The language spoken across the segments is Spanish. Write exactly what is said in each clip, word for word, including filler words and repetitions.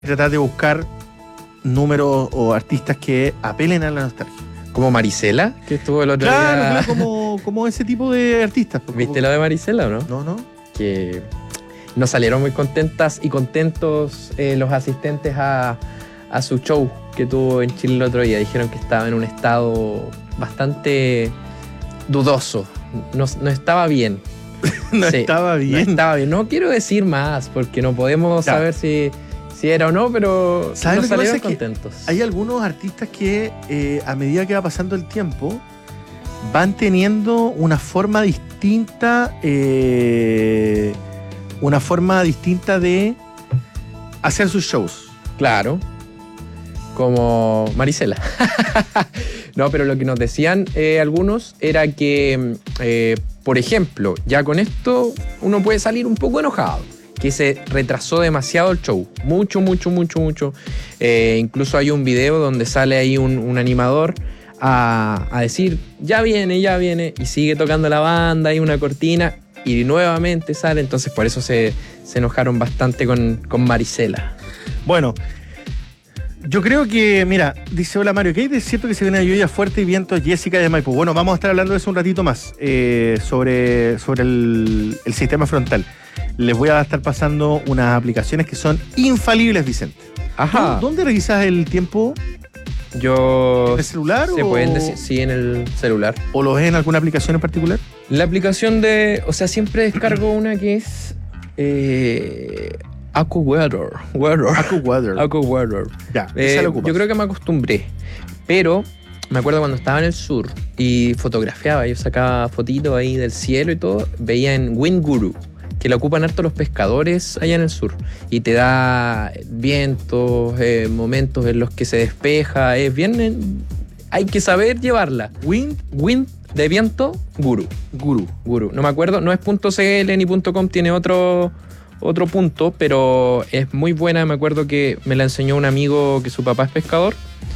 tratar de buscar números o artistas que apelen a la nostalgia. Como Marisela, que estuvo el otro claro, día. Claro, como, como ese tipo de artistas. ¿Viste como... lo de Marisela o no? No, no. Que no salieron muy contentas y contentos eh, los asistentes a, a su show que tuvo en Chile el otro día. Dijeron que estaba en un estado bastante dudoso. No, no estaba bien. no sí, estaba bien. No estaba bien. No quiero decir más porque no podemos ya. saber si... Si era o no, pero no salieron contentos. Hay algunos artistas que eh, a medida que va pasando el tiempo van teniendo una forma distinta, eh, una forma distinta de hacer sus shows. Claro, como Marisela. No, pero lo que nos decían eh, algunos era que, eh, por ejemplo, ya con esto uno puede salir un poco enojado. Que se retrasó demasiado el show. Mucho, mucho, mucho, mucho. Eh, incluso hay un video donde sale ahí un, un animador a, a decir, ya viene, ya viene, y sigue tocando la banda, hay una cortina, y nuevamente sale. Entonces por eso se, se enojaron bastante con, con Marisela. Bueno, yo creo que, mira, dice, hola Mario, ¿qué es cierto que se viene lluvia fuerte y viento Jessica de Maipú? Bueno, vamos a estar hablando de eso un ratito más, eh, sobre, sobre el, el sistema frontal. Les voy a estar pasando unas aplicaciones que son infalibles, Vicente. Ajá. ¿Dónde revisas el tiempo? Yo... ¿En el celular? Se o... pueden decir, sí, en el celular. ¿O lo ves en alguna aplicación en particular? La aplicación de... O sea, siempre descargo una que es... Eh, AccuWeather. AccuWeather. AccuWeather. Ya, eh, esa la ocupas. Yo creo que me acostumbré. Pero me acuerdo cuando estaba en el sur y fotografiaba, yo sacaba fotitos ahí del cielo y todo, veía en WindGuru, que la ocupan harto los pescadores allá en el sur. Y te da vientos, eh, momentos en los que se despeja. Es bien... Eh, hay que saber llevarla. Wind, Wind de viento, Guru. Guru. Guru. No me acuerdo, no es .cl ni .com, tiene otro, otro punto, pero es muy buena. Me acuerdo que me la enseñó un amigo que su papá es pescador.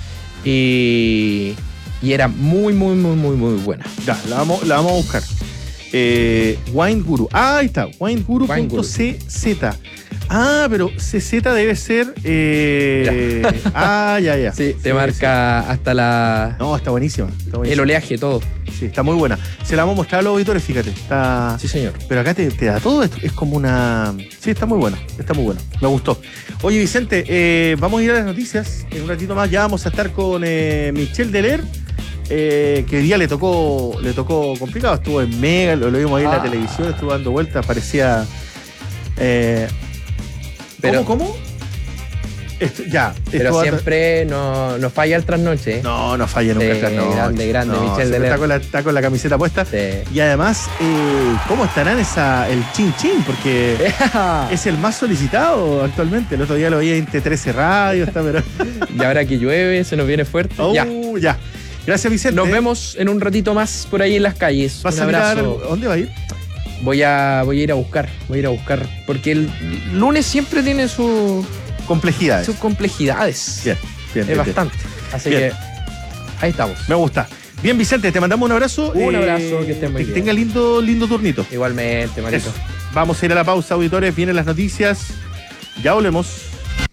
Y, y era muy, muy, muy, muy, muy buena. Ya, la vamos, la vamos a buscar. Eh, WindGuru. Ah, ahí está. WindGuru punto c z. Ah, pero C Z debe ser. Eh... ah, ya, ya. Sí, sí, te marca sí. hasta la. No, está buenísima, está buenísima. El oleaje, todo. Sí, está muy buena. Se la vamos a mostrar a los auditores, fíjate. Está... Sí, señor. Pero acá te, te da todo. Es, es como una. Sí, está muy buena. Está muy buena. Me gustó. Oye, Vicente, eh, vamos a ir a las noticias. En un ratito más ya vamos a estar con eh, Michelle Deler. Eh, que hoy día le tocó le tocó complicado, estuvo en Mega, lo, lo vimos ahí ah. en la televisión, estuvo dando vueltas, parecía eh, pero, ¿cómo? ¿Cómo? Esto, ya, pero siempre a... no, no falla el trasnoche. No, no falla nunca el trasnoche. Grande, grande, no, Michelle Deler. Está con, la, está con la camiseta puesta. Sí. Y además, eh, ¿cómo estarán esa, el chin chin? Porque es el más solicitado actualmente. El otro día lo veía en T trece Radio. Está, pero... Y ahora que llueve, se nos viene fuerte. Oh, ya. ya. Gracias, Vicente. Nos vemos en un ratito más por ahí en las calles. ¿Vas un a abrazo. mirar, ¿dónde va a ir? Voy a, voy a ir a buscar, voy a ir a buscar. Porque el lunes siempre tiene su... Complejidades. Sus complejidades. Bien, bien. Es bien, bastante. Bien. Así bien. que ahí estamos. Me gusta. Bien, Vicente, te mandamos un abrazo. Un eh, abrazo, que estén muy que bien. tenga lindo, lindo turnito. Igualmente, Marito. Eso. Vamos a ir a la pausa, auditores. Vienen las noticias. Ya volvemos.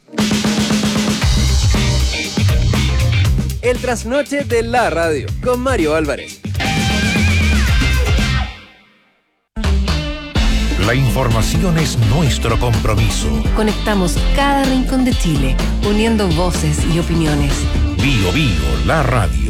El trasnoche de la radio con Mario Álvarez. La información es nuestro compromiso. Conectamos cada rincón de Chile, uniendo voces y opiniones. Bio Bio, la radio.